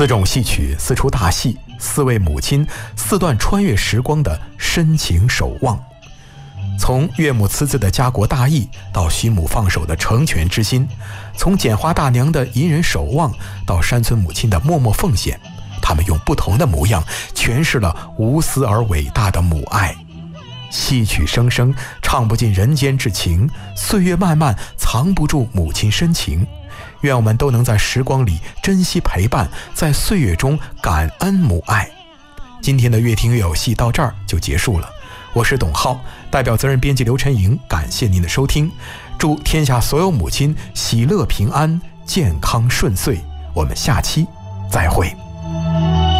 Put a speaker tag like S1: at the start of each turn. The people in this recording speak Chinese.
S1: 4种戏曲，4出大戏，4位母亲，4段穿越时光的深情守望。从岳母辞子的家国大义，到徐母放手的成全之心；从剪花大娘的隐忍守望，到山村母亲的默默奉献，他们用不同的模样诠释了无私而伟大的母爱。戏曲声声，唱不尽人间至情；岁月漫漫，藏不住母亲深情。愿我们都能在时光里珍惜陪伴，在岁月中感恩母爱。今天的越听越有戏到这儿就结束了，我是董浩，代表责任编辑刘晨莹，感谢您的收听，祝天下所有母亲喜乐平安，健康顺遂，我们下期再会。